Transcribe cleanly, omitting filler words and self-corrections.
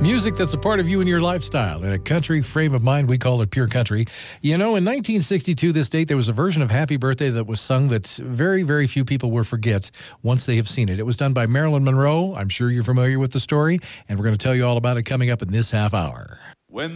Music that's a part of you and your lifestyle. In a country frame of mind, we call it pure country. You know, in 1962, this date, there was a version of Happy Birthday that was sung that very, very few people will forget once they have seen it. It was done by Marilyn Monroe. I'm sure you're familiar with the story, and we're going to tell you all about it coming up in this half hour.